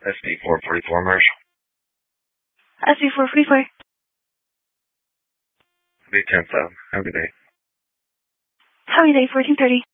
SD 444 Marshall. SD 444. Be 10th. Have a good day. How many day? 1430.